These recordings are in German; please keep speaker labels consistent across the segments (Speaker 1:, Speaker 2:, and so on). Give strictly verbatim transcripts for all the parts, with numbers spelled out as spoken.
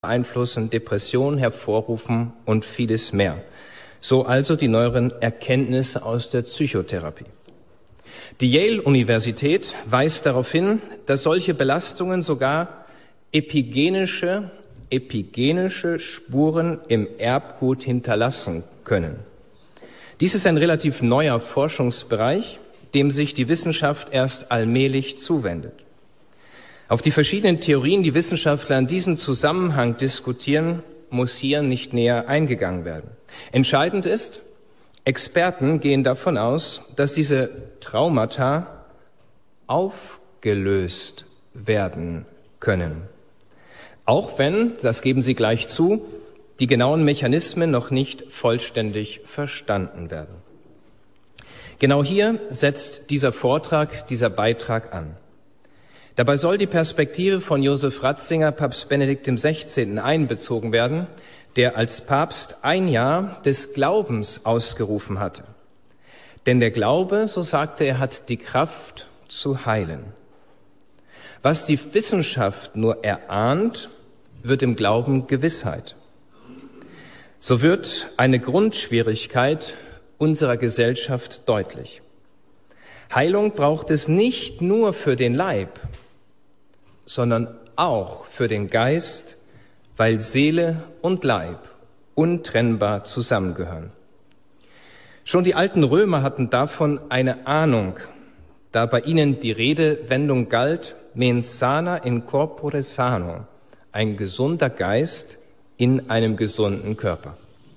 Speaker 1: beeinflussen, Depressionen hervorrufen und vieles mehr. So also die neueren Erkenntnisse aus der Psychotherapie. Die Yale-Universität weist darauf hin, dass solche Belastungen sogar epigenische, epigenische Spuren im Erbgut hinterlassen können. Dies ist ein relativ neuer Forschungsbereich, dem sich die Wissenschaft erst allmählich zuwendet. Auf die verschiedenen Theorien, die Wissenschaftler in diesem Zusammenhang diskutieren, muss hier nicht näher eingegangen werden. Entscheidend ist, Experten gehen davon aus, dass diese Traumata aufgelöst werden können. Auch wenn, das geben sie gleich zu, die genauen Mechanismen noch nicht vollständig verstanden werden. Genau hier setzt dieser Vortrag, dieser Beitrag an. Dabei soll die Perspektive von Josef Ratzinger, Papst Benedikt der Sechzehnte. einbezogen werden, der als Papst ein Jahr des Glaubens ausgerufen hatte. Denn der Glaube, so sagte er, hat die Kraft zu heilen. Was die Wissenschaft nur erahnt, wird im Glauben Gewissheit. So wird eine Grundschwierigkeit unserer Gesellschaft deutlich. Heilung braucht es nicht nur für den Leib, sondern auch für den Geist, weil Seele und Leib untrennbar zusammengehören. Schon die alten Römer hatten davon eine Ahnung, da bei ihnen die Redewendung galt, mens sana in corpore sano, ein gesunder Geist in einem gesunden Körper.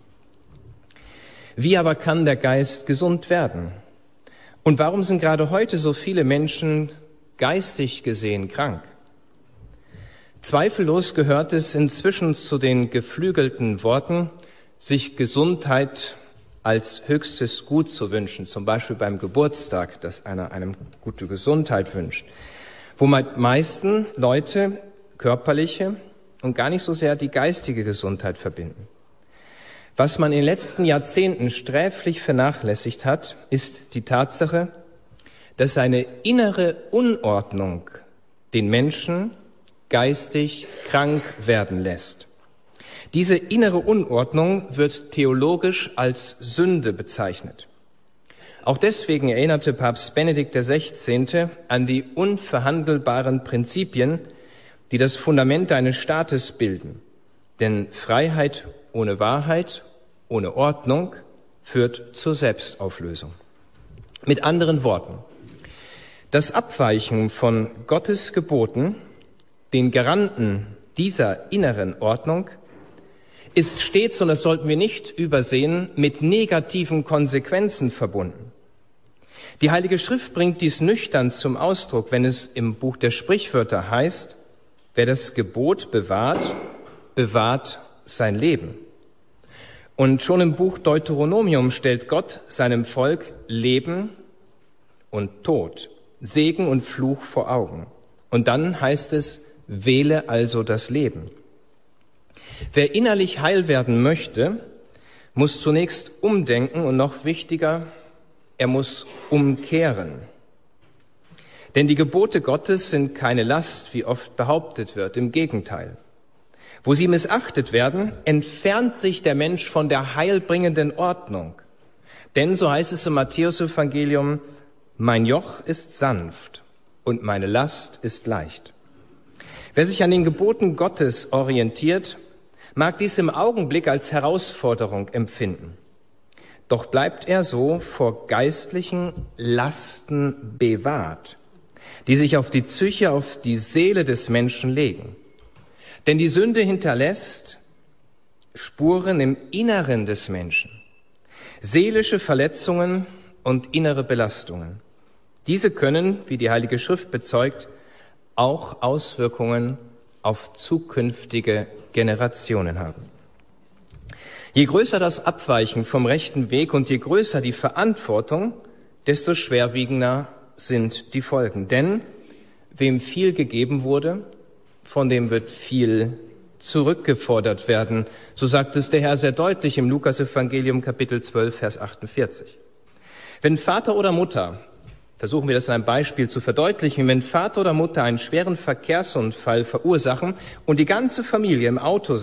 Speaker 1: Wie aber kann der Geist gesund werden? Und warum sind gerade heute so viele Menschen geistig gesehen krank? Zweifellos gehört es inzwischen zu den geflügelten Worten, sich Gesundheit als höchstes Gut zu wünschen, zum Beispiel beim Geburtstag, dass einer einem gute Gesundheit wünscht, wo meisten Leute körperliche und gar nicht so sehr die geistige Gesundheit verbinden. Was man in den letzten Jahrzehnten sträflich vernachlässigt hat, ist die Tatsache, dass eine innere Unordnung den Menschen geistig krank werden lässt. Diese innere Unordnung wird theologisch als Sünde bezeichnet. Auch deswegen erinnerte Papst Benedikt der Sechzehnte. an die unverhandelbaren Prinzipien, die das Fundament eines Staates bilden. Denn Freiheit ohne Wahrheit, ohne Ordnung führt zur Selbstauflösung. Mit anderen Worten, das Abweichen von Gottes Geboten, den Garanten dieser inneren Ordnung, ist stets, und das sollten wir nicht übersehen, mit negativen Konsequenzen verbunden. Die Heilige Schrift bringt dies nüchtern zum Ausdruck, wenn es im Buch der Sprichwörter heißt, wer das Gebot bewahrt, bewahrt sein Leben. Und schon im Buch Deuteronomium stellt Gott seinem Volk Leben und Tod, Segen und Fluch vor Augen. Und dann heißt es, wähle also das Leben. Wer innerlich heil werden möchte, muss zunächst umdenken und noch wichtiger, er muss umkehren. Denn die Gebote Gottes sind keine Last, wie oft behauptet wird, im Gegenteil. Wo sie missachtet werden, entfernt sich der Mensch von der heilbringenden Ordnung. Denn, so heißt es im Matthäus-Evangelium, mein Joch ist sanft und meine Last ist leicht. Wer sich an den Geboten Gottes orientiert, mag dies im Augenblick als Herausforderung empfinden. Doch bleibt er so vor geistlichen Lasten bewahrt, die sich auf die Psyche, auf die Seele des Menschen legen. Denn die Sünde hinterlässt Spuren im Inneren des Menschen, seelische Verletzungen und innere Belastungen. Diese können, wie die Heilige Schrift bezeugt, auch Auswirkungen auf zukünftige Generationen haben. Je größer das Abweichen vom rechten Weg und je größer die Verantwortung, desto schwerwiegender sind die Folgen. Denn wem viel gegeben wurde, von dem wird viel zurückgefordert werden. So sagt es der Herr sehr deutlich im Lukas-Evangelium Kapitel zwölf, Vers achtundvierzig. Wenn Vater oder Mutter Versuchen wir das an einem Beispiel zu verdeutlichen. Wenn Vater oder Mutter einen schweren Verkehrsunfall verursachen und die ganze Familie im Auto